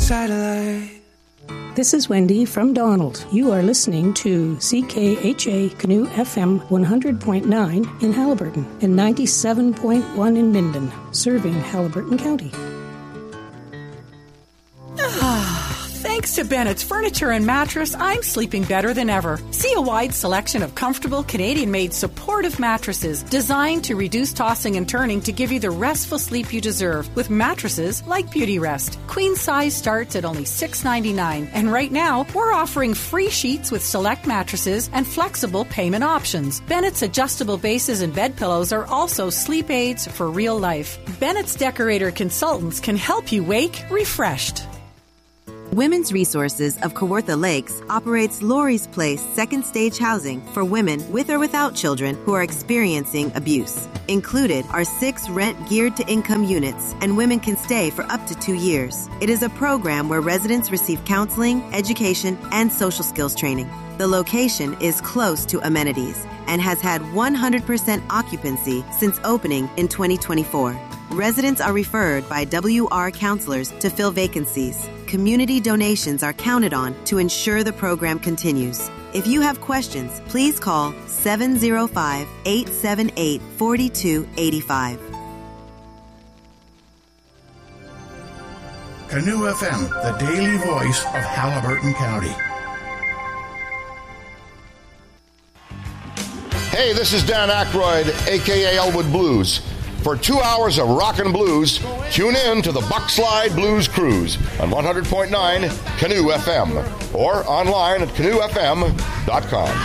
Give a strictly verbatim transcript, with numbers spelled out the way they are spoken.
satellite. This is Wendy from Donald. You are listening to C K H A Canoe F M one hundred point nine in Haliburton and ninety-seven point one in Minden, serving Haliburton County. Thanks to Bennett's Furniture and Mattress, I'm sleeping better than ever. See a wide selection of comfortable Canadian-made supportive mattresses designed to reduce tossing and turning to give you the restful sleep you deserve with mattresses like Beauty Rest. Queen size starts at only six dollars and ninety-nine cents. And right now, we're offering free sheets with select mattresses and flexible payment options. Bennett's adjustable bases and bed pillows are also sleep aids for real life. Bennett's Decorator Consultants can help you wake refreshed. Women's Resources of Kawartha Lakes operates Laurie's Place second stage housing for women with or without children who are experiencing abuse. Included are six rent-geared-to-income units, and women can stay for up to two years. It is a program where residents receive counseling, education, and social skills training. The location is close to amenities and has had one hundred percent occupancy since opening in twenty twenty-four. Residents are referred by W R counselors to fill vacancies. Community donations are counted on to ensure the program continues. If you have questions, please call seven oh five, eight seven eight, four two eight five. Canoe F M, the daily voice of Haliburton County. Hey, this is Dan Aykroyd, a k a. Elwood Blues. For two hours of rock and blues, tune in to the Buckslide Blues Cruise on one hundred point nine Canoe F M or online at canoe f m dot com.